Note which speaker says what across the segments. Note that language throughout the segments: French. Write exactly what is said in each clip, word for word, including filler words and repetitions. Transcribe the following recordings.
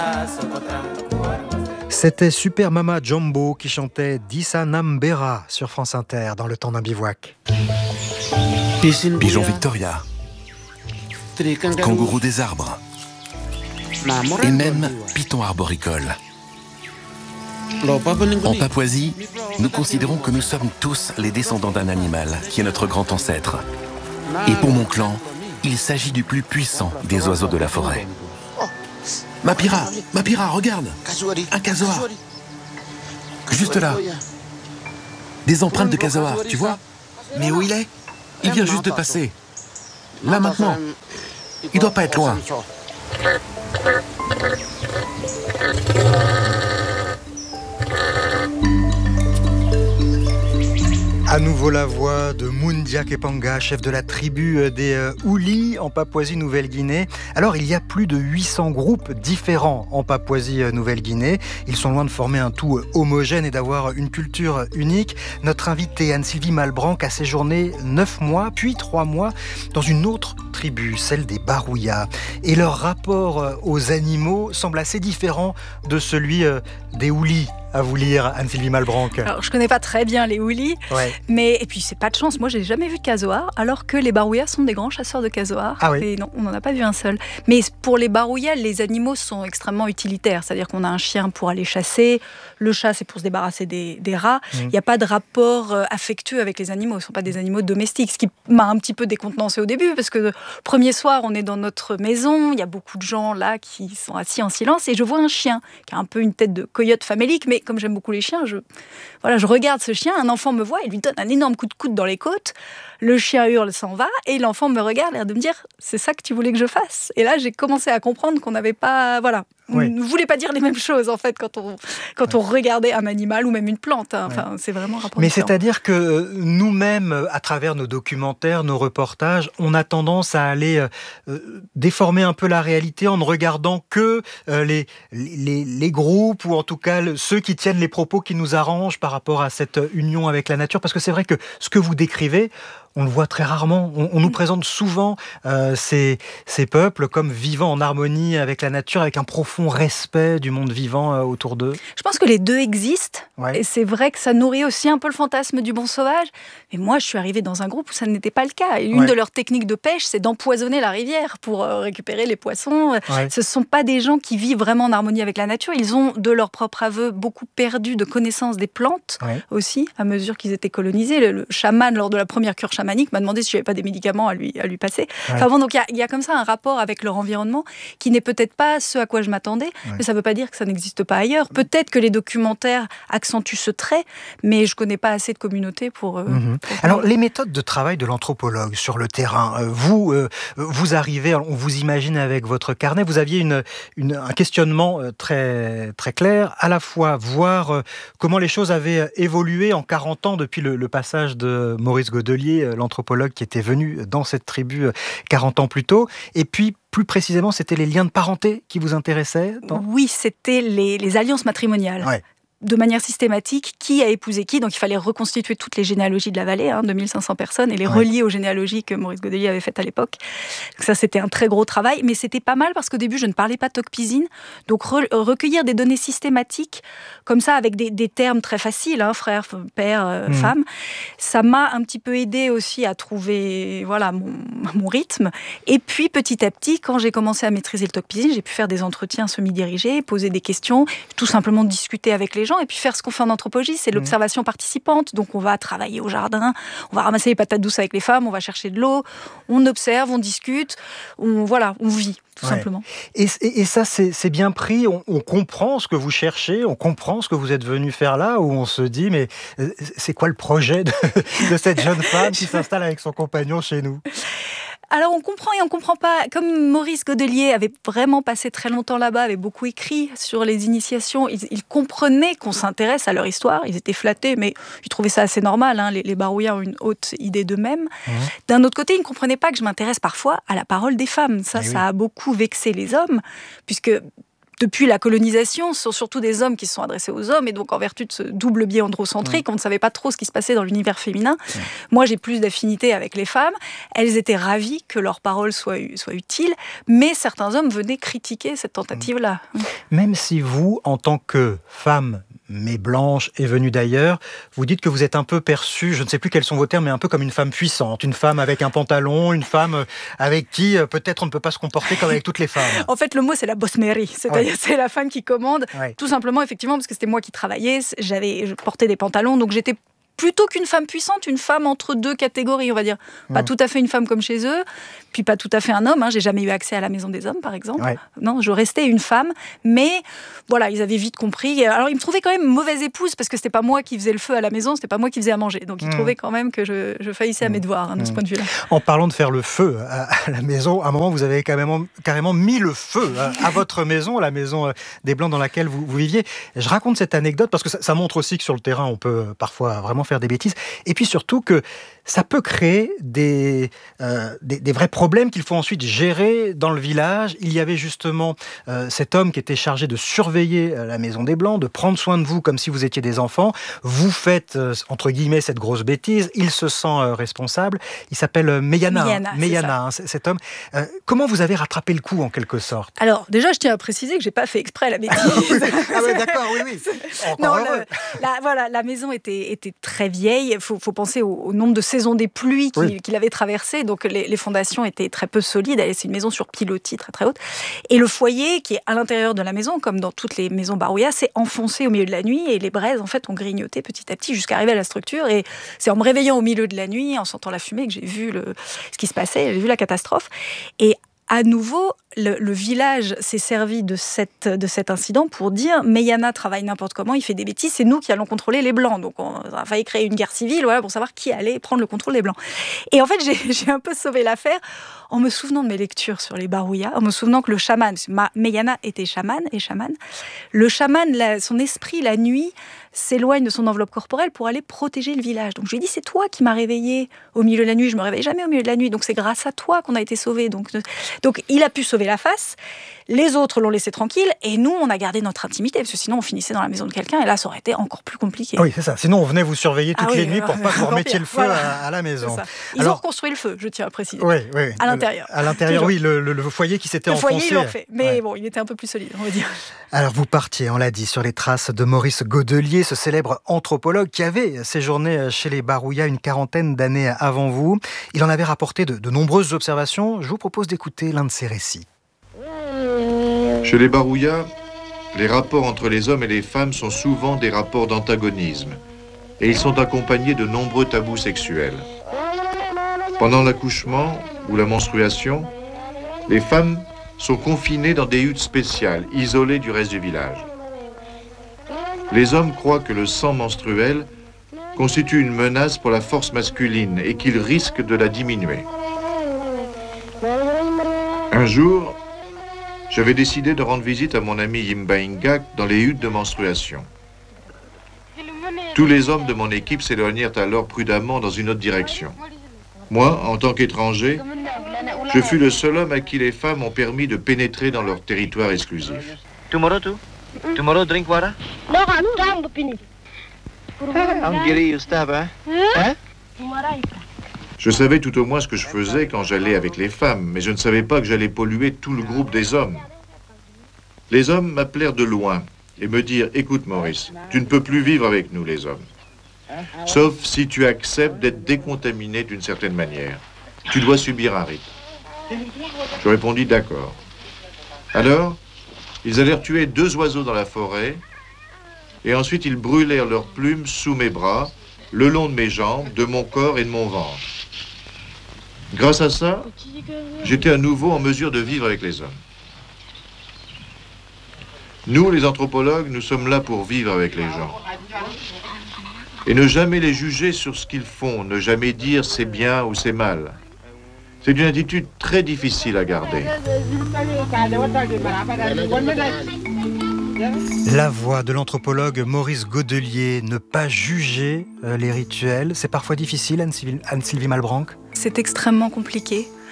Speaker 1: C'était Super Mama Jumbo qui chantait Disa Nambera sur France Inter dans le temps d'un bivouac.
Speaker 2: Pigeon Victoria, kangourou des arbres et même python arboricole. En Papouasie, nous considérons que nous sommes tous les descendants d'un animal qui est notre grand ancêtre. Et pour mon clan, il s'agit du plus puissant des oiseaux de la forêt. Mapira, Mapira, regarde, un casoar. Juste là. Des empreintes de casoar, tu vois? Mais où il est? Il vient juste de passer. Là maintenant. Il doit pas être loin.
Speaker 1: À nouveau la voix de Moundia Kepanga, chef de la tribu des euh, Ouli en Papouasie-Nouvelle-Guinée. Alors, il y a plus de huit cents groupes différents en Papouasie-Nouvelle-Guinée. Ils sont loin de former un tout homogène et d'avoir une culture unique. Notre invitée Anne-Sylvie Malbranck a séjourné neuf mois, puis trois mois dans une autre tribu, celle des Barouillas. Et leur rapport aux animaux semble assez différent de celui des Ouli. À vous lire, Anne-Sylvie Malbranck.
Speaker 3: Alors, je connais pas très bien les Ouli, ouais. mais et puis c'est pas de chance. Moi, j'ai jamais vu de casoar, alors que les Barouillas sont des grands chasseurs de casoar.
Speaker 1: Ah oui.
Speaker 3: Et non, on n'en a pas vu un seul. Mais pour les Barouillas, les animaux sont extrêmement utilitaires. C'est-à-dire qu'on a un chien pour aller chasser, le chat c'est pour se débarrasser des, des rats. Il mmh. n'y a pas de rapport affectueux avec les animaux. Ce ne sont pas des animaux domestiques, ce qui m'a un petit peu décontenancé au début, parce que le premier soir, on est dans notre maison, il y a beaucoup de gens là qui sont assis en silence, et je vois un chien qui a un peu une tête de coyote famélique, mais comme j'aime beaucoup les chiens, je, voilà, je regarde ce chien, un enfant me voit, il lui donne un énorme coup de coude dans les côtes, le chien hurle, s'en va, et l'enfant me regarde, l'air de me dire « c'est ça que tu voulais que je fasse ?» Et là, j'ai commencé à comprendre qu'on n'avait pas... Voilà,
Speaker 1: oui.
Speaker 3: on ne voulait pas dire les mêmes choses, en fait, quand on, quand ouais. on regardait un animal ou même une plante. Hein. Enfin, ouais. c'est vraiment un rapport
Speaker 1: Mais
Speaker 3: différent.
Speaker 1: C'est-à-dire que nous-mêmes, à travers nos documentaires, nos reportages, on a tendance à aller euh, déformer un peu la réalité en ne regardant que euh, les, les, les groupes, ou en tout cas ceux qui tiennent les propos qui nous arrangent par rapport à cette union avec la nature. Parce que c'est vrai que ce que vous décrivez, on le voit très rarement. On, on nous présente souvent euh, ces, ces peuples comme vivant en harmonie avec la nature, avec un profond respect du monde vivant euh, autour d'eux.
Speaker 3: Je pense que les deux existent.
Speaker 1: Ouais.
Speaker 3: Et c'est vrai que ça nourrit aussi un peu le fantasme du bon sauvage. Mais moi, je suis arrivée dans un groupe où ça n'était pas le cas. Et une
Speaker 1: ouais.
Speaker 3: de leurs techniques de pêche, c'est d'empoisonner la rivière pour euh, récupérer les poissons.
Speaker 1: Ouais.
Speaker 3: Ce ne sont pas des gens qui vivent vraiment en harmonie avec la nature. Ils ont, de leur propre aveu, beaucoup perdu de connaissance des plantes
Speaker 1: ouais.
Speaker 3: aussi, à mesure qu'ils étaient colonisés. Le, le chaman, lors de la première cure chamanique, m'a demandé si je n'avais pas des médicaments à lui, à lui passer. Ouais. Enfin bon, donc il y, y a comme ça un rapport avec leur environnement qui n'est peut-être pas ce à quoi je m'attendais, ouais. mais ça ne veut pas dire que ça n'existe pas ailleurs. Peut-être que les documentaires accentuent ce trait, mais je ne connais pas assez de communautés pour... Euh,
Speaker 1: mmh. pour Alors, les méthodes de travail de l'anthropologue sur le terrain, euh, vous, euh, vous arrivez, on vous imagine avec votre carnet, vous aviez une, une, un questionnement très, très clair, à la fois voir euh, comment les choses avaient évolué en quarante ans depuis le, le passage de Maurice Godelier, l'anthropologue qui était venu dans cette tribu quarante ans plus tôt, et puis plus précisément, c'était les liens de parenté qui vous intéressaient dans...
Speaker 3: Oui, c'était les, les alliances matrimoniales.
Speaker 1: Ouais. De
Speaker 3: manière systématique, qui a épousé qui. Donc il fallait reconstituer toutes les généalogies de la vallée, hein, deux mille cinq cents personnes, et les ouais. relier aux généalogies que Maurice Godelier avait faites à l'époque. Donc ça, c'était un très gros travail, mais c'était pas mal parce qu'au début, je ne parlais pas tocpisine. Donc re- recueillir des données systématiques, comme ça, avec des, des termes très faciles, hein, frère, père, euh, mmh. femme, ça m'a un petit peu aidé aussi à trouver voilà, mon, mon rythme. Et puis, petit à petit, quand j'ai commencé à maîtriser le tocpisine, j'ai pu faire des entretiens semi-dirigés, poser des questions, tout simplement discuter avec les gens, et puis faire ce qu'on fait en anthropologie, c'est l'observation participante. Donc on va travailler au jardin, on va ramasser les patates douces avec les femmes, on va chercher de l'eau, on observe, on discute, on, voilà, on vit, tout ouais. simplement.
Speaker 1: Et, et, et ça, c'est, c'est bien pris, on, on comprend ce que vous cherchez, on comprend ce que vous êtes venu faire là, où on se dit, mais c'est quoi le projet de, de cette jeune femme qui s'installe avec son compagnon chez nous ?
Speaker 3: Alors on comprend et on comprend pas. Comme Maurice Godelier avait vraiment passé très longtemps là-bas, avait beaucoup écrit sur les initiations, ils, ils comprenaient qu'on s'intéresse à leur histoire, ils étaient flattés, mais ils trouvaient ça assez normal, hein. les, les Barouillas ont une haute idée d'eux-mêmes. Mmh. D'un autre côté, ils ne comprenaient pas que je m'intéresse parfois à la parole des femmes. Ça, et ça oui. a beaucoup vexé les hommes, puisque depuis la colonisation, ce sont surtout des hommes qui se sont adressés aux hommes, et donc en vertu de ce double biais androcentrique, mmh. on ne savait pas trop ce qui se passait dans l'univers féminin. Mmh. Moi, j'ai plus d'affinité avec les femmes. Elles étaient ravies que leurs paroles soient, soient utiles, mais certains hommes venaient critiquer cette tentative-là. Mmh.
Speaker 1: Même si vous, en tant que femme, mais blanche et venue d'ailleurs, vous dites que vous êtes un peu perçue, je ne sais plus quels sont vos termes, mais un peu comme une femme puissante, une femme avec un pantalon, une femme avec qui peut-être on ne peut pas se comporter comme avec toutes les femmes.
Speaker 3: En fait, le mot c'est la boss-mairie, c'est-à-dire ouais. c'est la femme qui commande, ouais. tout simplement effectivement parce que c'était moi qui travaillais, j'avais, je portais des pantalons, donc j'étais plutôt qu'une femme puissante, une femme entre deux catégories, on va dire. Pas mmh. tout à fait une femme comme chez eux, puis pas tout à fait un homme. Hein. J'ai jamais eu accès à la maison des hommes, par exemple. Ouais. Non, je restais une femme, mais voilà, ils avaient vite compris. Alors, ils me trouvaient quand même mauvaise épouse, parce que c'était pas moi qui faisais le feu à la maison, c'était pas moi qui faisais à manger. Donc, ils mmh. trouvaient quand même que je, je faillissais à mes devoirs, hein, de mmh. ce point de vue-là.
Speaker 1: En parlant de faire le feu à, à la maison, à un moment, vous avez carrément, carrément mis le feu à, à votre maison, la maison des Blancs dans laquelle vous, vous viviez. Je raconte cette anecdote parce que ça, ça montre aussi que sur le terrain, on peut parfois vraiment faire des bêtises. Et puis surtout que ça peut créer des, euh, des, des vrais problèmes qu'il faut ensuite gérer dans le village. Il y avait justement euh, cet homme qui était chargé de surveiller la maison des Blancs, de prendre soin de vous comme si vous étiez des enfants. Vous faites, euh, entre guillemets, cette grosse bêtise. Il se sent euh, responsable. Il s'appelle euh, Meyana.
Speaker 3: Meyana,
Speaker 1: Meyana, hein, cet homme. Euh, comment vous avez rattrapé le coup, en quelque sorte ?
Speaker 3: Alors, déjà, je tiens à préciser que je n'ai pas fait exprès la bêtise.
Speaker 1: Ah oui, ah oui d'accord, oui, oui.
Speaker 3: Non, le, la, voilà, la maison était, était très vieille. Il faut, faut penser au, au nombre de saisons des pluies qu'il, oui. qu'il avait traversées. Donc, les, les fondations étaient très peu solides. C'est une maison sur pilotis, très très haute. Et le foyer, qui est à l'intérieur de la maison, comme dans toutes les maisons Barouya, s'est enfoncé au milieu de la nuit. Et les braises, en fait, ont grignoté petit à petit jusqu'à arriver à la structure. Et c'est en me réveillant au milieu de la nuit, en sentant la fumée, que j'ai vu le, ce qui se passait. J'ai vu la catastrophe. Et à nouveau, le, le village s'est servi de, cette, de cet incident pour dire Meyana travaille n'importe comment, il fait des bêtises, c'est nous qui allons contrôler les Blancs. Donc on a failli créer une guerre civile voilà, pour savoir qui allait prendre le contrôle des Blancs. Et en fait, j'ai, j'ai un peu sauvé l'affaire en me souvenant de mes lectures sur les Barouya, en me souvenant que le chaman, Meyana était chaman et chaman, le chaman, la, son esprit, la nuit, s'éloigne de son enveloppe corporelle pour aller protéger le village. Donc je lui ai dit, c'est toi qui m'as réveillée au milieu de la nuit, je me réveille jamais au milieu de la nuit, donc c'est grâce à toi qu'on a été sauvés. Donc, donc il a pu sauver la face, les autres l'ont laissé tranquille, et nous, on a gardé notre intimité, parce que sinon on finissait dans la maison de quelqu'un, et là, ça aurait été encore plus compliqué.
Speaker 1: Oui, c'est ça. Sinon, on venait vous surveiller toutes
Speaker 3: ah
Speaker 1: les
Speaker 3: oui,
Speaker 1: nuits pour
Speaker 3: euh,
Speaker 1: pas que vous remettiez le feu
Speaker 3: voilà.
Speaker 1: à, à la maison.
Speaker 3: Ils Alors, ont reconstruit le feu, je tiens à préciser.
Speaker 1: Oui, oui.
Speaker 3: À l'intérieur.
Speaker 1: À l'intérieur, oui, le, le, le foyer qui s'était
Speaker 3: le
Speaker 1: enfoncé.
Speaker 3: Le foyer, ils l'ont fait, mais ouais. bon, il était un peu plus solide, on va dire.
Speaker 1: Alors, vous partiez, on l'a dit, sur les traces de Maurice Godelier, ce célèbre anthropologue qui avait séjourné chez les Barouya une quarantaine d'années avant vous. Il en avait rapporté de, de nombreuses observations. Je vous propose d'écouter l'un de ses récits.
Speaker 4: Chez les Barouya, les rapports entre les hommes et les femmes sont souvent des rapports d'antagonisme, et ils sont accompagnés de nombreux tabous sexuels. Pendant l'accouchement ou la menstruation, les femmes sont confinées dans des huttes spéciales, isolées du reste du village. Les hommes croient que le sang menstruel constitue une menace pour la force masculine et qu'ils risquent de la diminuer. Un jour, j'avais décidé de rendre visite à mon ami Yimba Ingak dans les huttes de menstruation. Tous les hommes de mon équipe s'éloignèrent alors prudemment dans une autre direction. Moi, en tant qu'étranger, je fus le seul homme à qui les femmes ont permis de pénétrer dans leur territoire exclusif.
Speaker 5: Tomorrow too? Tomorrow drink water?
Speaker 6: No, I'm done with
Speaker 5: I'm getting you stuff, hein? Hein?
Speaker 4: Je savais tout au moins ce que je faisais quand j'allais avec les femmes, mais je ne savais pas que j'allais polluer tout le groupe des hommes. Les hommes m'appelèrent de loin et me dirent « Écoute Maurice, tu ne peux plus vivre avec nous les hommes. Sauf si tu acceptes d'être décontaminé d'une certaine manière. Tu dois subir un rite. » Je répondis « D'accord. » Alors, ils allèrent tuer deux oiseaux dans la forêt et ensuite ils brûlèrent leurs plumes sous mes bras, le long de mes jambes, de mon corps et de mon ventre. Grâce à ça, j'étais à nouveau en mesure de vivre avec les hommes. Nous, les anthropologues, nous sommes là pour vivre avec les gens. Et ne jamais les juger sur ce qu'ils font, ne jamais dire c'est bien ou c'est mal. C'est une attitude très difficile à garder.
Speaker 1: La voix de l'anthropologue Maurice Godelier, ne pas juger les rituels, c'est parfois difficile, Anne-Sylvie Malbranck ?
Speaker 3: C'est extrêmement compliqué,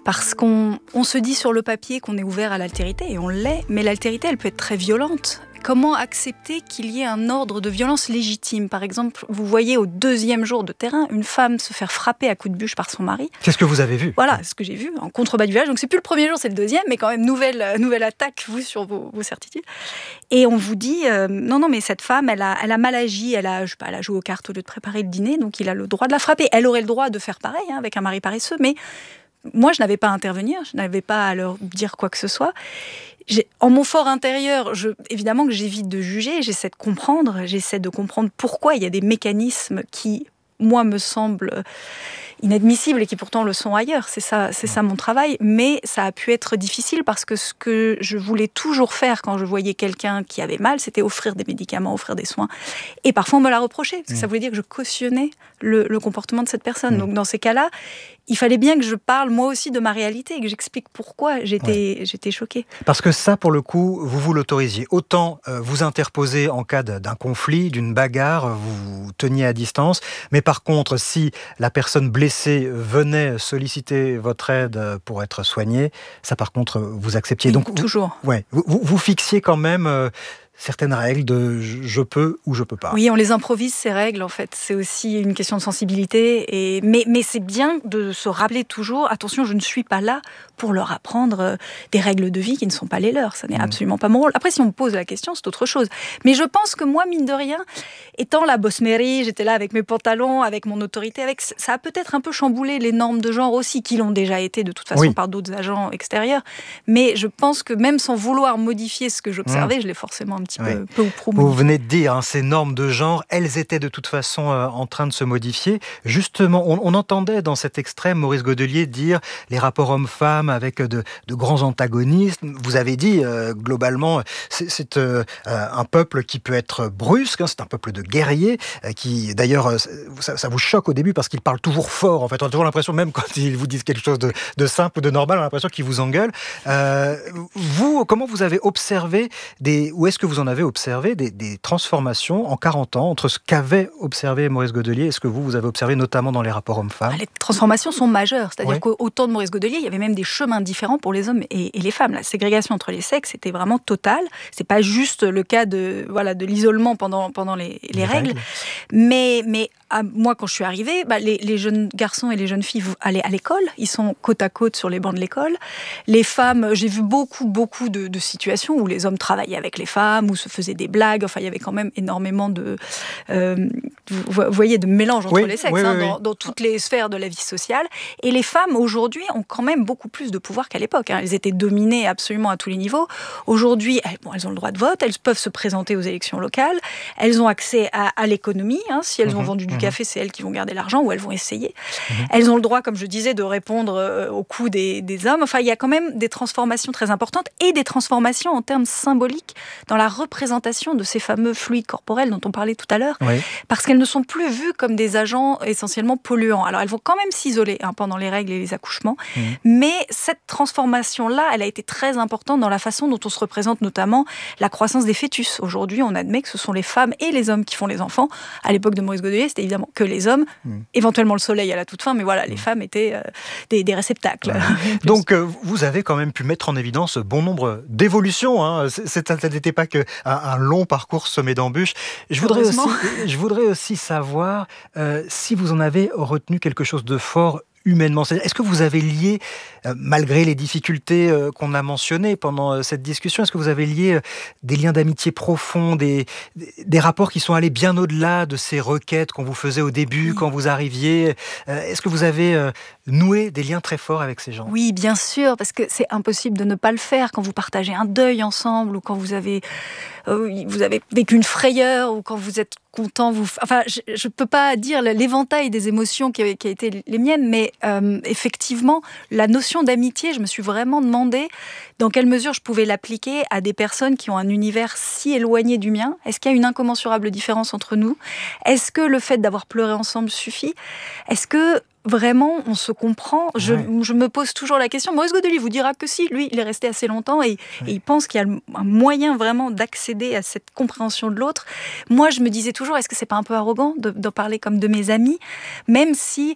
Speaker 3: Parce qu'on on se dit sur le papier qu'on est ouvert à l'altérité, et on l'est, mais l'altérité, elle peut être très violente. Comment accepter qu'il y ait un ordre de violence légitime ? Par exemple, vous voyez au deuxième jour de terrain une femme se faire frapper à coups de bûche par son mari.
Speaker 1: C'est ce que vous avez vu ?
Speaker 3: Voilà, ce que j'ai vu en contrebas du village. Donc c'est plus le premier jour, c'est le deuxième, mais quand même nouvelle, nouvelle attaque, vous, sur vos, vos certitudes. Et on vous dit, euh, non, non, mais cette femme, elle a, elle a mal agi, elle a, je sais pas, elle a joué aux cartes au lieu de préparer le dîner, donc il a le droit de la frapper. Elle aurait le droit de faire pareil hein, avec un mari paresseux, mais moi, je n'avais pas à intervenir, je n'avais pas à leur dire quoi que ce soit. J'ai, en mon fort intérieur, je, évidemment que j'évite de juger, j'essaie de comprendre, j'essaie de comprendre pourquoi il y a des mécanismes qui, moi, me semblent inadmissibles et qui pourtant le sont ailleurs. C'est ça, c'est ça mon travail. Mais ça a pu être difficile parce que ce que je voulais toujours faire quand je voyais quelqu'un qui avait mal, c'était offrir des médicaments, offrir des soins. Et parfois, on me l'a reproché, parce que ça voulait dire que je cautionnais le, le comportement de cette personne. Mmh. Donc, dans ces cas-là, il fallait bien que je parle moi aussi de ma réalité et que j'explique pourquoi j'étais, ouais. j'étais choquée.
Speaker 1: Parce que ça, pour le coup, vous vous l'autorisiez. Autant euh, vous interposer en cas d'un conflit, d'une bagarre, vous vous teniez à distance. Mais par contre, si la personne blessée venait solliciter votre aide pour être soignée, ça par contre, vous acceptiez.
Speaker 3: Oui,
Speaker 1: Donc,
Speaker 3: toujours.
Speaker 1: Vous, ouais, vous, vous fixiez quand même... Euh, certaines règles de je peux ou je peux pas.
Speaker 3: Oui, on les improvise, ces règles, en fait. C'est aussi une question de sensibilité. Et... Mais, mais c'est bien de se rappeler toujours, attention, je ne suis pas là pour leur apprendre des règles de vie qui ne sont pas les leurs. Ça n'est mmh. absolument pas mon rôle. Après, si on me pose la question, c'est autre chose. Mais je pense que moi, mine de rien, étant la boss mairie, j'étais là avec mes pantalons, avec mon autorité, avec... ça a peut-être un peu chamboulé les normes de genre aussi, qui l'ont déjà été de toute façon oui. par d'autres agents extérieurs. Mais je pense que même sans vouloir modifier ce que j'observais, mmh. je l'ai forcément un petit oui. peu, peu ou prou
Speaker 1: Vous venez de dire, hein, ces normes de genre, elles étaient de toute façon euh, en train de se modifier. Justement, on, on entendait dans cet extrait Maurice Godelier dire les rapports hommes-femmes avec de, de grands antagonistes. Vous avez dit, euh, globalement, c'est, c'est euh, un peuple qui peut être brusque, hein, c'est un peuple de guerriers, euh, qui, d'ailleurs, euh, ça, ça vous choque au début parce qu'ils parlent toujours fort. En fait, on a toujours l'impression, même quand ils vous disent quelque chose de, de simple ou de normal, on a l'impression qu'ils vous engueulent. Euh, vous, comment vous avez observé, des, ou est-ce que vous en avez observé des, des transformations en quarante ans entre ce qu'avait observé Maurice Godelier et ce que vous, vous avez observé notamment dans les rapports hommes-femmes?
Speaker 3: Les transformations sont majeures, c'est-à-dire
Speaker 1: oui.
Speaker 3: qu'au temps de Maurice Godelier, il y avait même des chemins différents pour les hommes et, et les femmes. La ségrégation entre les sexes était vraiment totale. C'est pas juste le cas de, voilà, de l'isolement pendant, pendant les, les, les règles. règles, mais, mais à, moi, quand je suis arrivée, bah, les, les jeunes garçons et les jeunes filles allaient à l'école, ils sont côte à côte sur les bancs de l'école. Les femmes, j'ai vu beaucoup, beaucoup de, de situations où les hommes travaillaient avec les femmes, où se faisaient des blagues, enfin il y avait quand même énormément de, euh, vous voyez, de mélange entre
Speaker 1: oui,
Speaker 3: les sexes
Speaker 1: oui,
Speaker 3: hein,
Speaker 1: oui,
Speaker 3: dans,
Speaker 1: oui.
Speaker 3: dans toutes les sphères de la vie sociale. Et les femmes aujourd'hui ont quand même beaucoup plus de pouvoir qu'à l'époque. Hein. Elles étaient dominées absolument à tous les niveaux. Aujourd'hui, elles, bon, elles ont le droit de vote, elles peuvent se présenter aux élections locales, elles ont accès à, à l'économie. Hein. Si elles mmh, ont vendu du mmh. café, c'est elles qui vont garder l'argent ou elles vont essayer. Mmh. Elles ont le droit, comme je disais, de répondre euh, aux coups des, des hommes. Enfin, il y a quand même des transformations très importantes et des transformations en termes symboliques dans la représentation de ces fameux fluides corporels dont on parlait tout à l'heure, oui. parce qu'elles ne sont plus vues comme des agents essentiellement polluants. Alors elles vont quand même s'isoler hein, pendant les règles et les accouchements, mmh. mais cette transformation-là, elle a été très importante dans la façon dont on se représente notamment la croissance des fœtus. Aujourd'hui, on admet que ce sont les femmes et les hommes qui font les enfants. À l'époque de Maurice Godelier, c'était évidemment que les hommes, mmh. éventuellement le soleil à la toute fin, mais voilà, mmh. les femmes étaient euh, des, des réceptacles.
Speaker 1: Ouais. Donc euh, vous avez quand même pu mettre en évidence bon nombre d'évolutions. Hein. C'est, ça n'était pas qu'un un long parcours semé d'embûches. Je voudrais aussi, je voudrais aussi savoir euh, si vous en avez retenu quelque chose de fort humainement. Est-ce que vous avez lié, euh, malgré les difficultés euh, qu'on a mentionnées pendant euh, cette discussion, est-ce que vous avez lié euh, des liens d'amitié profonds, des, des, des rapports qui sont allés bien au-delà de ces requêtes qu'on vous faisait au début, oui. quand vous arriviez euh, Est-ce que vous avez euh, noué des liens très forts avec ces gens?
Speaker 3: Oui, bien sûr, parce que c'est impossible de ne pas le faire quand vous partagez un deuil ensemble ou quand vous avez, euh, vous avez vécu une frayeur ou quand vous êtes content. Vous... Enfin, je ne peux pas dire l'éventail des émotions qui a, qui a été les miennes, mais euh, effectivement, la notion d'amitié, je me suis vraiment demandé dans quelle mesure je pouvais l'appliquer à des personnes qui ont un univers si éloigné du mien. Est-ce qu'il y a une incommensurable différence entre nous? Est-ce que le fait d'avoir pleuré ensemble suffit? Est-ce que vraiment, on se comprend. Je, ouais. je me pose toujours la question. Maurice Godelier vous dira que si, lui, il est resté assez longtemps et, ouais. et il pense qu'il y a un moyen vraiment d'accéder à cette compréhension de l'autre. Moi, je me disais toujours, est-ce que c'est pas un peu arrogant de, d'en parler comme de mes amis, même si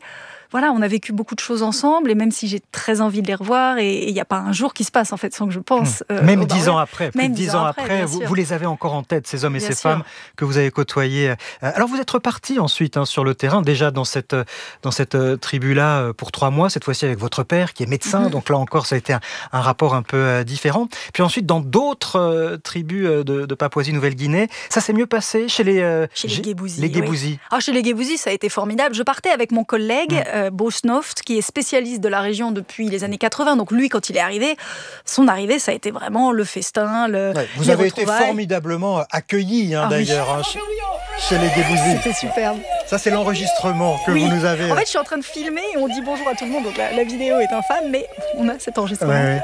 Speaker 3: voilà, on a vécu beaucoup de choses ensemble, et même si j'ai très envie de les revoir, et il n'y a pas un jour qui se passe en fait sans que je pense.
Speaker 1: Mmh.
Speaker 3: Euh,
Speaker 1: même
Speaker 3: au
Speaker 1: dix
Speaker 3: Bar-Ouest.
Speaker 1: ans après, plus
Speaker 3: Même
Speaker 1: de dix ans après,
Speaker 3: après
Speaker 1: vous, vous les avez encore en tête, ces hommes et
Speaker 3: bien
Speaker 1: ces
Speaker 3: sûr.
Speaker 1: femmes que vous avez côtoyés. Alors vous êtes reparti ensuite hein, sur le terrain, déjà dans cette, dans cette euh, tribu-là pour trois mois, cette fois-ci avec votre père qui est médecin, mmh. donc là encore ça a été un, un rapport un peu euh, différent. Puis ensuite dans d'autres euh, tribus euh, de, de Papouasie-Nouvelle-Guinée, ça s'est mieux passé chez les euh,
Speaker 3: Chez les Guébouzi.
Speaker 1: Les Guébouzi.
Speaker 3: Oui. Ah, chez les Guébouzi, ça a été formidable. Je partais avec mon collègue, mmh. euh, Bosnoft, qui est spécialiste de la région depuis les années quatre-vingts. Donc lui, quand il est arrivé, son arrivée, ça a été vraiment le festin, le
Speaker 1: ouais, Vous
Speaker 3: les
Speaker 1: avez été
Speaker 3: retrouvailles.
Speaker 1: formidablement accueillis, hein,
Speaker 3: ah,
Speaker 1: d'ailleurs,
Speaker 3: oui.
Speaker 1: hein, chez, chez les Guébouzi.
Speaker 3: C'était superbe.
Speaker 1: Ça, c'est l'enregistrement que
Speaker 3: oui.
Speaker 1: vous nous avez...
Speaker 3: En fait, je suis en train de filmer et on dit bonjour à tout le monde. Donc la, la vidéo est infâme, mais on a cet enregistrement.
Speaker 1: Ouais,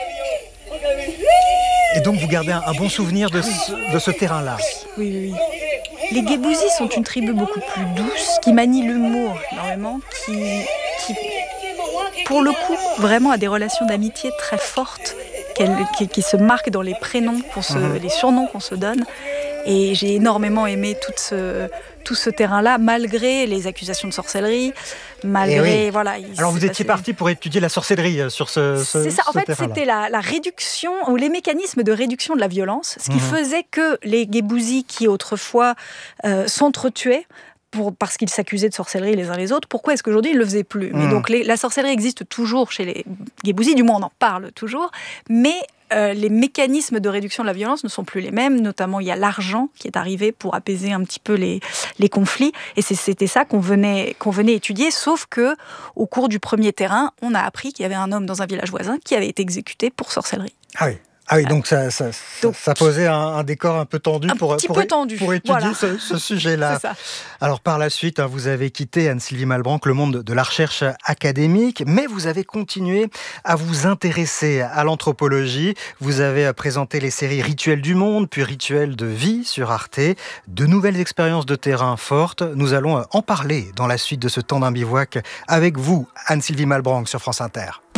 Speaker 1: ouais. Et donc, vous gardez un, un bon souvenir de ce, de ce terrain-là.
Speaker 3: Oui, oui, oui. Les Guébouzi sont une tribu beaucoup plus douce, qui manie l'humour énormément, qui, qui, pour le coup, vraiment a des relations d'amitié très fortes, qui, qui se marquent dans les prénoms, qu'on se, mmh. les surnoms qu'on se donne. Et j'ai énormément aimé tout ce, tout ce terrain-là, malgré les accusations de sorcellerie, malgré...
Speaker 1: Oui.
Speaker 3: Voilà,
Speaker 1: alors vous étiez
Speaker 3: passé...
Speaker 1: parti pour étudier la sorcellerie sur ce, ce
Speaker 3: C'est ça, en
Speaker 1: ce
Speaker 3: fait,
Speaker 1: terrain-là.
Speaker 3: C'était la, la réduction, ou les mécanismes de réduction de la violence, ce qui mmh. faisait que les Guébouzi, qui autrefois euh, s'entretuaient, Pour, parce qu'ils s'accusaient de sorcellerie les uns les autres, pourquoi est-ce qu'aujourd'hui ils ne le faisaient plus ? mmh. Mais donc les, la sorcellerie existe toujours chez les Guébouzi, du moins on en parle toujours, mais euh, les mécanismes de réduction de la violence ne sont plus les mêmes, notamment il y a l'argent qui est arrivé pour apaiser un petit peu les, les conflits, et c'est, c'était ça qu'on venait, qu'on venait étudier, sauf que au cours du premier terrain, on a appris qu'il y avait un homme dans un village voisin qui avait été exécuté pour sorcellerie.
Speaker 1: Ah oui. Ah oui, donc ça, ça, donc, ça posait un, un décor un peu tendu
Speaker 3: un
Speaker 1: pour,
Speaker 3: petit
Speaker 1: pour,
Speaker 3: peu tendu.
Speaker 1: pour étudier
Speaker 3: voilà.
Speaker 1: ce, ce sujet-là.
Speaker 3: C'est ça.
Speaker 1: Alors par la suite, hein, vous avez quitté, Anne-Sylvie Malbranck, le monde de la recherche académique, mais vous avez continué à vous intéresser à l'anthropologie. Vous avez présenté les séries Rituels du monde, puis Rituels de vie sur Arte. De nouvelles expériences de terrain fortes. Nous allons en parler dans la suite de ce temps d'un bivouac avec vous, Anne-Sylvie Malbranck, sur France Inter.